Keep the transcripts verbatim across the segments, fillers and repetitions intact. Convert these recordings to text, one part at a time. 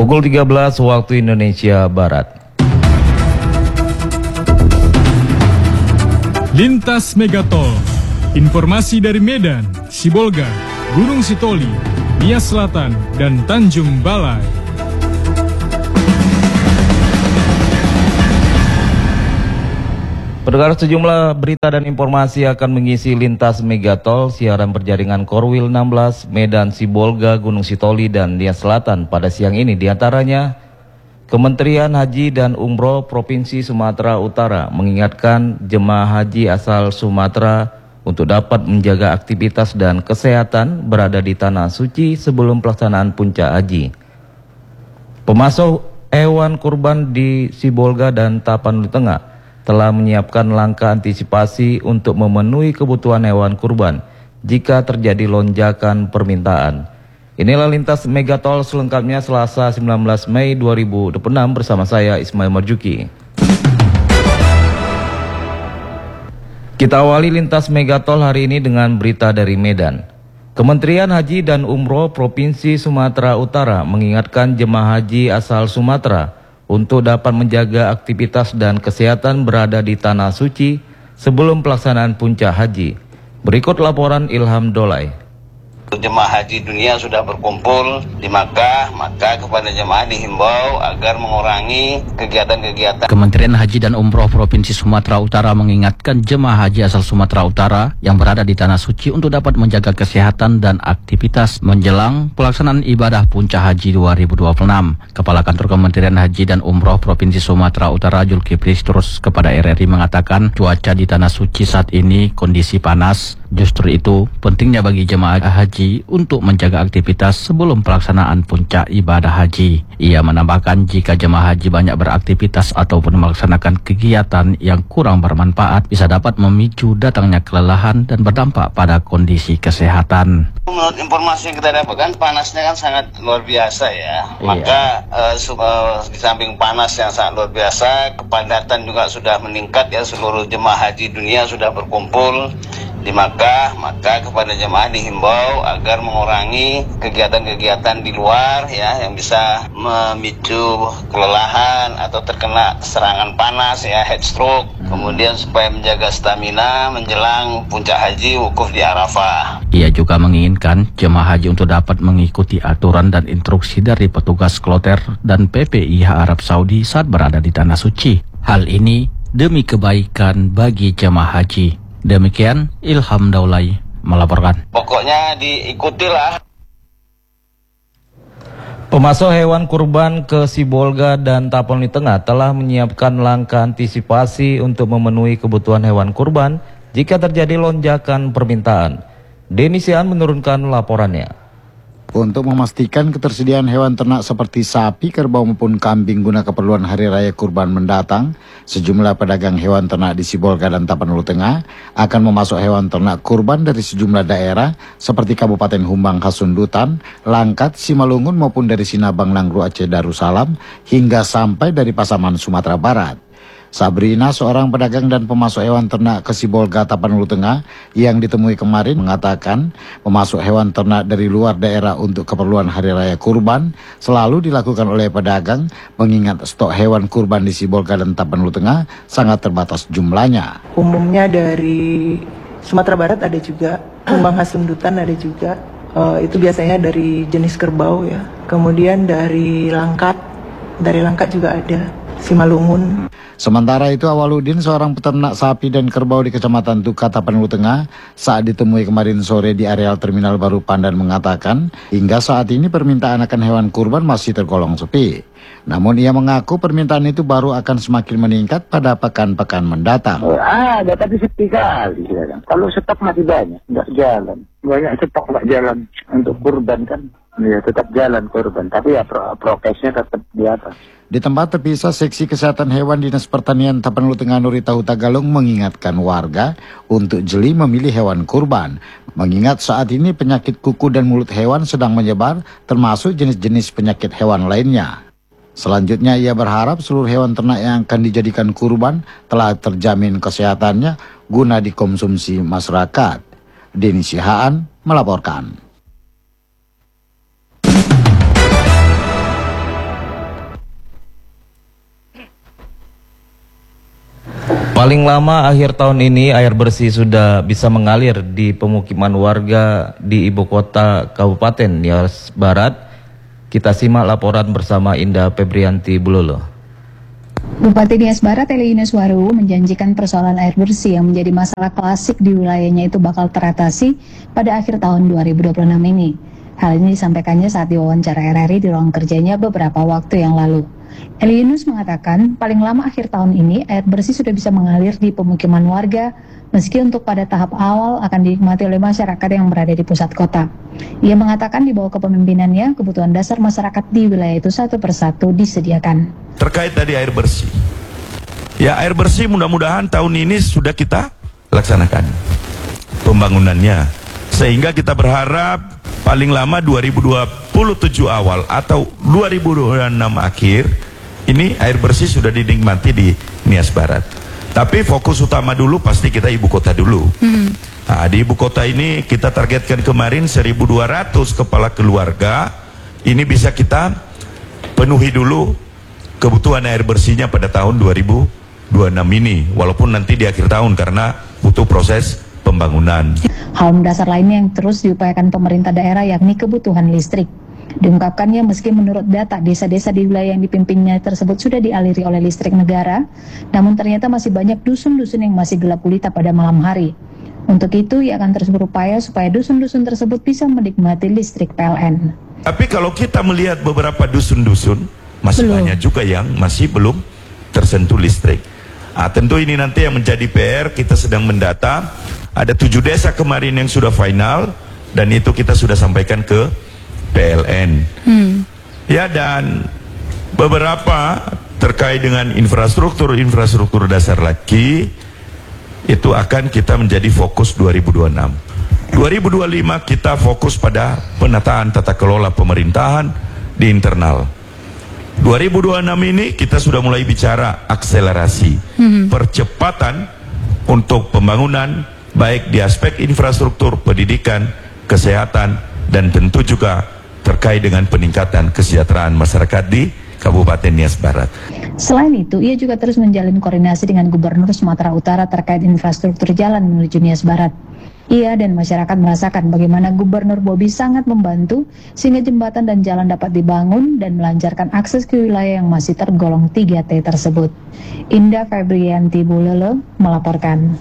Pukul tiga belas waktu Indonesia Barat. Lintas Megatol. Informasi dari Medan, Sibolga, Gunung Sitoli, Nias Selatan, dan Tanjung Balai. Pendengar, sejumlah berita dan informasi akan mengisi Lintas Megatol siaran berjaringan Korwil enam belas Medan, Sibolga, Gunung Sitoli, dan Nias Selatan pada siang ini. Di antaranya, Kementerian Haji dan Umroh Provinsi Sumatera Utara mengingatkan jemaah haji asal Sumatera untuk dapat menjaga aktivitas dan kesehatan berada di Tanah Suci sebelum pelaksanaan puncak haji. Pemasok hewan kurban di Sibolga dan Tapanuli Tengah telah menyiapkan langkah antisipasi untuk memenuhi kebutuhan hewan kurban jika terjadi lonjakan permintaan. Inilah Lintas Megatol selengkapnya Selasa sembilan belas Mei dua ribu dua puluh enam bersama saya Ismail Marjuki. Kita awali Lintas Megatol hari ini dengan berita dari Medan. Kementerian Haji dan Umroh Provinsi Sumatera Utara mengingatkan jemaah haji asal Sumatera untuk dapat menjaga aktivitas dan kesehatan berada di Tanah Suci sebelum pelaksanaan puncak haji. Berikut laporan Ilham Dolai. Jemaah haji dunia sudah berkumpul di Makkah, maka kepada jemaah dihimbau agar mengurangi kegiatan-kegiatan. Kementerian Haji dan Umroh Provinsi Sumatera Utara mengingatkan jemaah haji asal Sumatera Utara yang berada di Tanah Suci untuk dapat menjaga kesehatan dan aktivitas menjelang pelaksanaan ibadah puncak haji dua ribu dua puluh enam. Kepala Kantor Kementerian Haji dan Umroh Provinsi Sumatera Utara Zulkifli terus kepada R R I mengatakan cuaca di Tanah Suci saat ini kondisi panas. Justru itu pentingnya bagi jemaah haji untuk menjaga aktivitas sebelum pelaksanaan puncak ibadah haji. Ia menambahkan jika jemaah haji banyak beraktivitas ataupun melaksanakan kegiatan yang kurang bermanfaat bisa dapat memicu datangnya kelelahan dan berdampak pada kondisi kesehatan. Menurut informasi yang kita dapatkan, panasnya kan sangat luar biasa ya. Iya. Maka uh, uh, di samping panas yang sangat luar biasa, kepadatan juga sudah meningkat ya. Seluruh jemaah haji dunia sudah berkumpul di Makkah, maka kepada jemaah dihimbau agar mengurangi kegiatan-kegiatan di luar ya yang bisa memicu kelelahan atau terkena serangan panas ya, heat stroke. Kemudian supaya menjaga stamina menjelang puncak haji wukuf di Arafah. Ia juga menginginkan jemaah haji untuk dapat mengikuti aturan dan instruksi dari petugas kloter dan P P I H Arab Saudi saat berada di Tanah Suci. Hal ini demi kebaikan bagi jemaah haji. Demikian Ilham Daulay melaporkan. Pokoknya diikutilah. Pemasok hewan kurban ke Sibolga dan Tapanuli Tengah telah menyiapkan langkah antisipasi untuk memenuhi kebutuhan hewan kurban jika terjadi lonjakan permintaan. Denny Sian menurunkan laporannya. Untuk memastikan ketersediaan hewan ternak seperti sapi, kerbau maupun kambing guna keperluan Hari Raya Kurban mendatang, sejumlah pedagang hewan ternak di Sibolga dan Tapanuli Tengah akan memasok hewan ternak kurban dari sejumlah daerah seperti Kabupaten Humbang Hasundutan, Langkat, Simalungun maupun dari Sinabang, Nangru, Aceh Darussalam hingga sampai dari Pasaman, Sumatera Barat. Sabrina, seorang pedagang dan pemasok hewan ternak ke Sibolga Tapanuli Tengah yang ditemui kemarin mengatakan memasok hewan ternak dari luar daerah untuk keperluan Hari Raya Kurban selalu dilakukan oleh pedagang mengingat stok hewan kurban di Sibolga dan Tapanuli Tengah sangat terbatas jumlahnya. Umumnya dari Sumatera Barat ada juga, Humbang Hasundutan ada juga, uh, itu biasanya dari jenis kerbau ya. Kemudian dari Langkat, dari Langkat juga ada, Simalungun. Sementara itu Awaludin, seorang peternak sapi dan kerbau di Kecamatan Tuka, Tapanuli Tengah, saat ditemui kemarin sore di areal Terminal Baru Pandan mengatakan hingga saat ini permintaan akan hewan kurban masih tergolong sepi. Namun ia mengaku permintaan itu baru akan semakin meningkat pada pekan-pekan mendatang. Oh, ada, tapi sepi kali sekarang. Kalau stok masih banyak, nggak jalan. Banyak stok nggak jalan untuk kurban kan. Ya tetap jalan kurban, tapi ya pro prokesnya tetap di atas. Di tempat terpisah Seksi Kesehatan Hewan Dinas Pertanian Tapanuli Tengah Nurita Hutagalung mengingatkan warga untuk jeli memilih hewan kurban. Mengingat saat ini penyakit kuku dan mulut hewan sedang menyebar termasuk jenis-jenis penyakit hewan lainnya. Selanjutnya ia berharap seluruh hewan ternak yang akan dijadikan kurban telah terjamin kesehatannya guna dikonsumsi masyarakat. Denny Sihaan melaporkan. Paling lama akhir tahun ini air bersih sudah bisa mengalir di pemukiman warga di ibu kota Kabupaten Nias Barat. Kita simak laporan bersama Indah Febrianti Bulolo. Bupati Nias Barat Eli Yunuswaru menjanjikan persoalan air bersih yang menjadi masalah klasik di wilayahnya itu bakal teratasi pada akhir tahun dua ribu dua puluh enam ini. Hal ini disampaikannya saat diwawancara R R I di ruang kerjanya beberapa waktu yang lalu. Eli Yunus mengatakan paling lama akhir tahun ini air bersih sudah bisa mengalir di pemukiman warga, meski untuk pada tahap awal akan dinikmati oleh masyarakat yang berada di pusat kota. Ia mengatakan di bawah kepemimpinannya kebutuhan dasar masyarakat di wilayah itu satu persatu disediakan. Terkait tadi air bersih, ya air bersih mudah-mudahan tahun ini sudah kita laksanakan pembangunannya, sehingga kita berharap paling lama dua ribu dua puluh tujuh awal atau dua ribu dua puluh enam akhir ini air bersih sudah dinikmati di Nias Barat. Tapi fokus utama dulu pasti kita ibu kota dulu. Hmm. Nah, di ibu kota ini kita targetkan kemarin seribu dua ratus kepala keluarga. Ini bisa kita penuhi dulu kebutuhan air bersihnya pada tahun dua ribu dua puluh enam ini. Walaupun nanti di akhir tahun karena butuh proses pembangunan. Hal mendasar lainnya yang terus diupayakan pemerintah daerah yakni kebutuhan listrik. Diungkapkannya meski menurut data desa-desa di wilayah yang dipimpinnya tersebut sudah dialiri oleh listrik negara, namun ternyata masih banyak dusun-dusun yang masih gelap gulita pada malam hari. Untuk itu, ia akan terus berupaya supaya dusun-dusun tersebut bisa menikmati listrik P L N. Tapi kalau kita melihat beberapa dusun-dusun, masih belum. Banyak juga yang masih belum tersentuh listrik. Nah, tentu ini nanti yang menjadi P R, kita sedang mendata. Ada tujuh desa kemarin yang sudah final, dan itu kita sudah sampaikan ke P L N. Hmm. Ya, dan beberapa terkait dengan infrastruktur-infrastruktur dasar lagi, itu akan kita menjadi fokus dua ribu dua puluh enam. dua ribu dua puluh lima kita fokus pada penataan tata kelola pemerintahan di internal. dua ribu dua puluh enam ini kita sudah mulai bicara akselerasi, hmm. percepatan untuk pembangunan baik di aspek infrastruktur, pendidikan, kesehatan, dan tentu juga terkait dengan peningkatan kesejahteraan masyarakat di Kabupaten Nias Barat. Selain itu, ia juga terus menjalin koordinasi dengan Gubernur Sumatera Utara terkait infrastruktur jalan menuju Nias Barat. Ia dan masyarakat merasakan bagaimana Gubernur Bobi sangat membantu sehingga jembatan dan jalan dapat dibangun dan melancarkan akses ke wilayah yang masih tergolong tiga T tersebut. Indah Febrianti Bulolo melaporkan.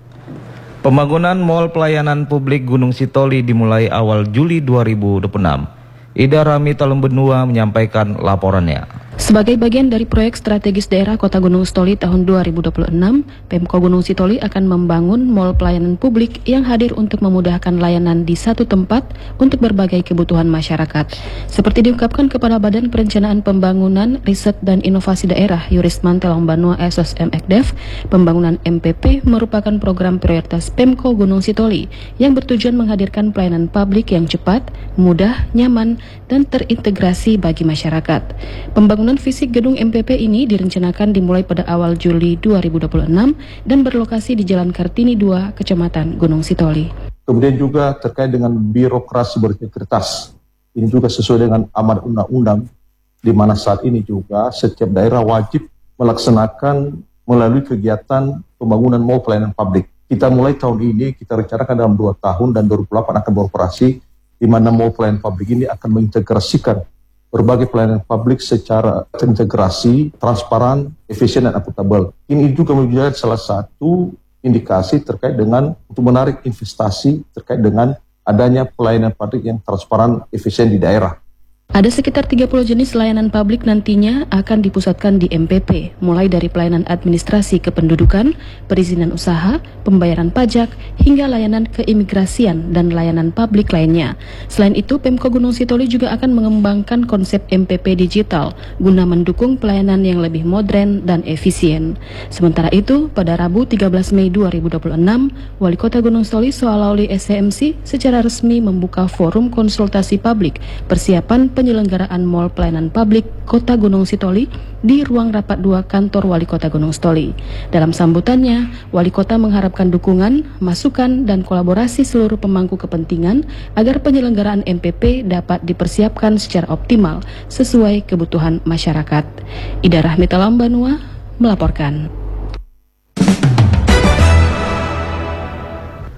Pembangunan Mall Pelayanan Publik Gunung Sitoli dimulai awal Juli dua ribu dua puluh enam. Ida Rami Talumbenua menyampaikan laporannya. Sebagai bagian dari proyek strategis daerah Kota Gunung Sitoli tahun dua ribu dua puluh enam, Pemko Gunung Sitoli akan membangun mall pelayanan publik yang hadir untuk memudahkan layanan di satu tempat untuk berbagai kebutuhan masyarakat. Seperti diungkapkan kepada Badan Perencanaan Pembangunan, Riset dan Inovasi Daerah Yurisman Telangbanua S S M Ekdef, pembangunan M P P merupakan program prioritas Pemko Gunung Sitoli yang bertujuan menghadirkan pelayanan publik yang cepat, mudah, nyaman, dan terintegrasi bagi masyarakat. Pembangunan fisik gedung M P P ini direncanakan dimulai pada awal Juli dua ribu dua puluh enam dan berlokasi di Jalan Kartini dua, Kecamatan Gunung Sitoli. Kemudian juga terkait dengan birokrasi berintegritas. Ini juga sesuai dengan amanat undang-undang, di mana saat ini juga setiap daerah wajib melaksanakan melalui kegiatan pembangunan mall pelayanan publik. Kita mulai tahun ini, kita rencanakan dalam dua tahun dan dua ribu dua puluh delapan akan beroperasi, di mana mall pelayanan publik ini akan mengintegrasikan berbagai pelayanan publik secara terintegrasi, transparan, efisien, dan akuntabel. Ini juga menjadi salah satu indikasi terkait dengan untuk menarik investasi terkait dengan adanya pelayanan publik yang transparan, efisien di daerah. Ada sekitar tiga puluh jenis layanan publik nantinya akan dipusatkan di M P P, mulai dari pelayanan administrasi kependudukan, perizinan usaha, pembayaran pajak, hingga layanan keimigrasian dan layanan publik lainnya. Selain itu, Pemko Gunung Sitoli juga akan mengembangkan konsep M P P digital guna mendukung pelayanan yang lebih modern dan efisien. Sementara itu, pada Rabu tiga belas Mei dua ribu dua puluh enam, Wali Kota Gunung Sitoli Soalauli S C M C secara resmi membuka forum konsultasi publik persiapan penyelenggaraan Mall Pelayanan Publik Kota Gunung Sitoli di ruang rapat dua kantor Wali Kota Gunung Sitoli. Dalam sambutannya, Wali Kota mengharapkan dukungan, masukan, dan kolaborasi seluruh pemangku kepentingan agar penyelenggaraan M P P dapat dipersiapkan secara optimal sesuai kebutuhan masyarakat. Ida Rahmi Talumbenua melaporkan.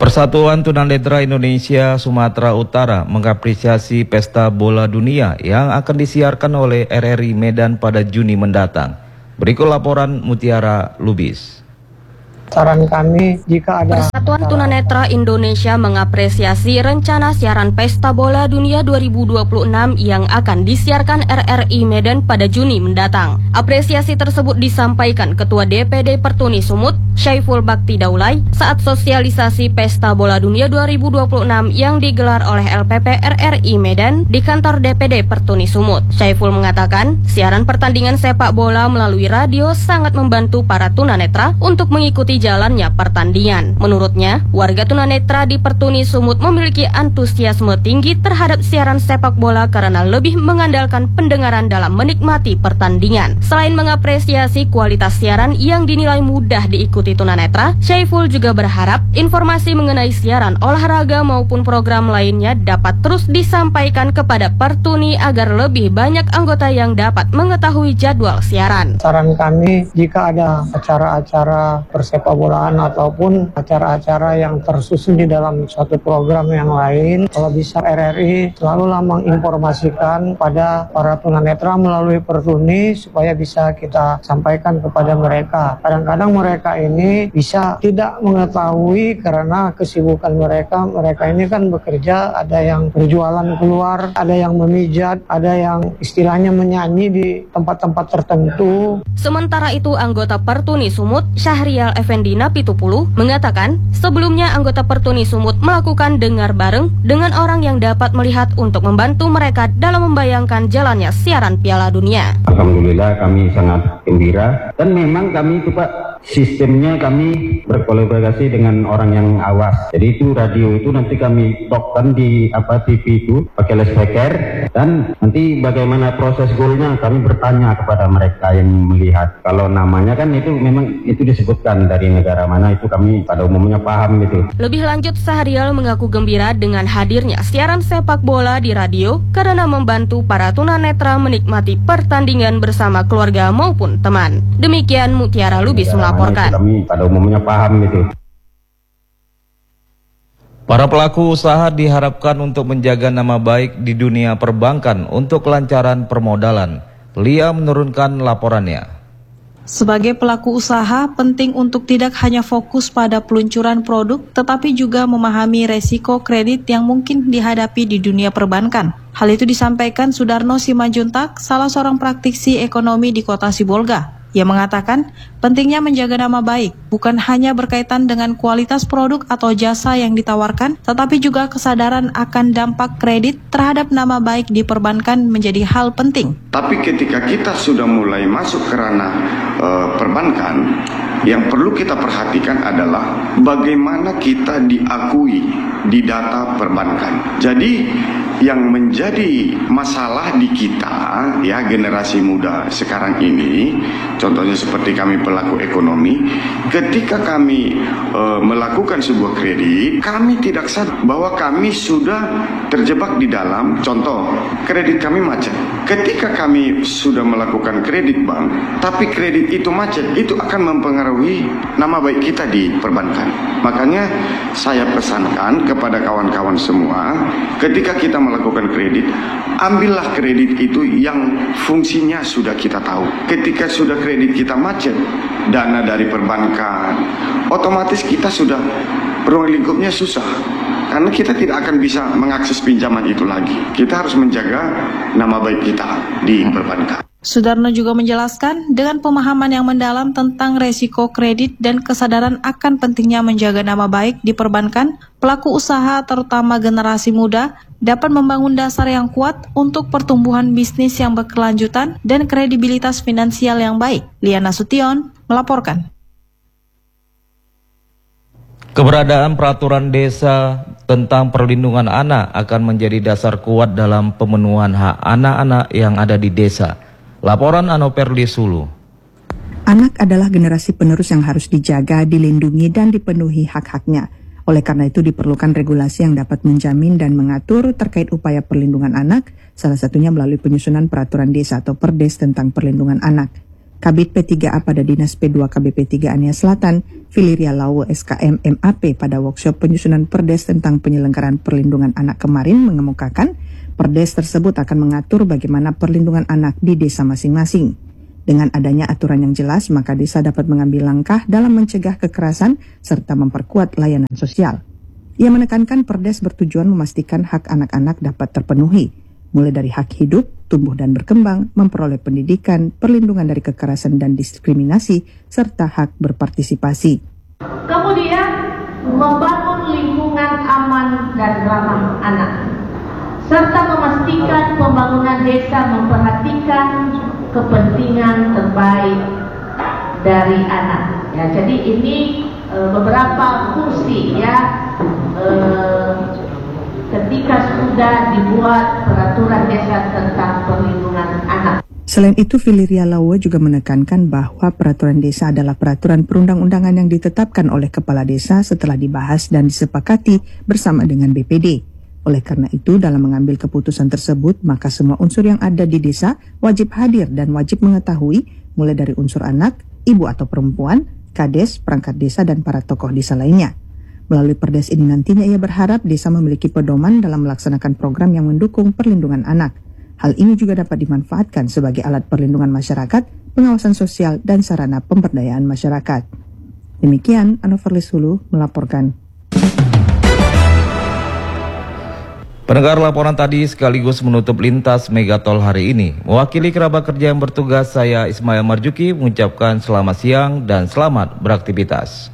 Persatuan Tunanetra Indonesia Sumatera Utara mengapresiasi Pesta Bola Dunia yang akan disiarkan oleh R R I Medan pada Juni mendatang. Berikut laporan Mutiara Lubis. Saran kami jika ada Persatuan Tunanetra Indonesia mengapresiasi rencana siaran Pesta Bola Dunia dua ribu dua puluh enam yang akan disiarkan R R I Medan pada Juni mendatang. Apresiasi tersebut disampaikan Ketua D P D Pertuni Sumut, Syaiful Bakti Daulay, saat sosialisasi Pesta Bola Dunia dua ribu dua puluh enam yang digelar oleh L P P R R I Medan di kantor D P D Pertuni Sumut. Syaiful mengatakan, siaran pertandingan sepak bola melalui radio sangat membantu para tunanetra untuk mengikuti jalannya pertandingan. Menurutnya, warga tunanetra di Pertuni Sumut memiliki antusiasme tinggi terhadap siaran sepak bola karena lebih mengandalkan pendengaran dalam menikmati pertandingan. Selain mengapresiasi kualitas siaran yang dinilai mudah diikuti tunanetra, Syaiful juga berharap informasi mengenai siaran olahraga maupun program lainnya dapat terus disampaikan kepada Pertuni agar lebih banyak anggota yang dapat mengetahui jadwal siaran. Saran kami jika ada acara-acara persepak bolaan ataupun acara-acara yang tersusun di dalam suatu program yang lain, kalau bisa R R I selalulah menginformasikan pada para tunanetra melalui Pertuni supaya bisa kita sampaikan kepada mereka. Kadang-kadang mereka ini bisa tidak mengetahui karena kesibukan mereka. Mereka ini kan bekerja, ada yang berjualan keluar, ada yang memijat, ada yang istilahnya menyanyi di tempat-tempat tertentu. Sementara itu, anggota Pertuni Sumut, Syahrial Effendina Pitupulu, mengatakan sebelumnya anggota Pertuni Sumut melakukan dengar bareng dengan orang yang dapat melihat untuk membantu mereka dalam membayangkan jalannya siaran Piala Dunia. Alhamdulillah kami sangat gembira dan memang kami itu Pak, sistemnya kami berkolaborasi dengan orang yang awas. Jadi itu radio itu nanti kami tokkan di apa T V itu pakai loudspeaker dan nanti bagaimana proses golnya kami bertanya kepada mereka yang melihat. Kalau namanya kan itu memang itu disebutkan dari negara mana, itu kami pada umumnya paham gitu. Lebih lanjut, Sahrial mengaku gembira dengan hadirnya siaran sepak bola di radio karena membantu para tunanetra menikmati pertandingan bersama keluarga maupun teman. Demikian Mutiara Lubis melaporkan. Kami pada umumnya paham gitu. Para pelaku usaha diharapkan untuk menjaga nama baik di dunia perbankan untuk kelancaran permodalan. Lia menurunkan laporannya. Sebagai pelaku usaha, penting untuk tidak hanya fokus pada peluncuran produk, tetapi juga memahami resiko kredit yang mungkin dihadapi di dunia perbankan. Hal itu disampaikan Sudarno Simanjuntak, salah seorang praktisi ekonomi di Kota Sibolga. Ia mengatakan, pentingnya menjaga nama baik bukan hanya berkaitan dengan kualitas produk atau jasa yang ditawarkan, tetapi juga kesadaran akan dampak kredit terhadap nama baik di perbankan menjadi hal penting. Tapi ketika kita sudah mulai masuk ke ranah uh, perbankan, yang perlu kita perhatikan adalah bagaimana kita diakui di data perbankan. Jadi yang menjadi masalah di kita, ya generasi muda sekarang ini, contohnya seperti kami pelaku ekonomi, ketika kami e, melakukan sebuah kredit, kami tidak sadar bahwa kami sudah terjebak di dalam, contoh, kredit kami macet. Ketika kami sudah melakukan kredit bank, tapi kredit itu macet, itu akan mempengaruhi nama baik kita di perbankan. Makanya saya pesankan kepada kawan-kawan semua, ketika kita melakukan kredit, ambillah kredit itu yang fungsinya sudah kita tahu. Ketika sudah kredit kita macet, dana dari perbankan, otomatis kita sudah ruang lingkupnya susah. Karena kita tidak akan bisa mengakses pinjaman itu lagi. Kita harus menjaga nama baik kita di perbankan. Sudarno juga menjelaskan, dengan pemahaman yang mendalam tentang resiko kredit dan kesadaran akan pentingnya menjaga nama baik di perbankan, pelaku usaha terutama generasi muda dapat membangun dasar yang kuat untuk pertumbuhan bisnis yang berkelanjutan dan kredibilitas finansial yang baik. Liana Sution melaporkan. Keberadaan peraturan desa tentang perlindungan anak akan menjadi dasar kuat dalam pemenuhan hak anak-anak yang ada di desa. Laporan Anoperli Sulu. Anak adalah generasi penerus yang harus dijaga, dilindungi, dan dipenuhi hak-haknya. Oleh karena itu diperlukan regulasi yang dapat menjamin dan mengatur terkait upaya perlindungan anak, salah satunya melalui penyusunan peraturan desa atau Perdes tentang perlindungan anak. Kabid P tiga A pada Dinas P dua K B P tiga A Nia Selatan, Filiria Lawo S K M M A P pada workshop penyusunan Perdes tentang penyelenggaraan perlindungan anak kemarin mengemukakan, Perdes tersebut akan mengatur bagaimana perlindungan anak di desa masing-masing. Dengan adanya aturan yang jelas, maka desa dapat mengambil langkah dalam mencegah kekerasan serta memperkuat layanan sosial. Ia menekankan Perdes bertujuan memastikan hak anak-anak dapat terpenuhi, mulai dari hak hidup, tumbuh dan berkembang, memperoleh pendidikan, perlindungan dari kekerasan dan diskriminasi, serta hak berpartisipasi. Kemudian, membangun lingkungan aman dan ramah anak, serta memastikan pembangunan desa memperhatikan kepentingan terbaik dari anak. Ya, jadi ini e, beberapa fungsi ya e, ketika sudah dibuat peraturan desa tentang perlindungan anak. Selain itu, Filiria Lawo juga menekankan bahwa peraturan desa adalah peraturan perundang-undangan yang ditetapkan oleh kepala desa setelah dibahas dan disepakati bersama dengan B P D. Oleh karena itu, dalam mengambil keputusan tersebut, maka semua unsur yang ada di desa wajib hadir dan wajib mengetahui, mulai dari unsur anak, ibu atau perempuan, kades, perangkat desa, dan para tokoh desa lainnya. Melalui Perdes ini nantinya ia berharap desa memiliki pedoman dalam melaksanakan program yang mendukung perlindungan anak. Hal ini juga dapat dimanfaatkan sebagai alat perlindungan masyarakat, pengawasan sosial, dan sarana pemberdayaan masyarakat. Demikian, Anoverlis Hulu melaporkan. Pendengar, laporan tadi sekaligus menutup lintas Megatol hari ini. Mewakili kerabat kerja yang bertugas, saya Ismail Marjuki mengucapkan selamat siang dan selamat beraktivitas.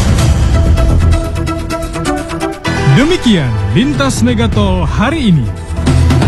Demikian lintas Megatol hari ini.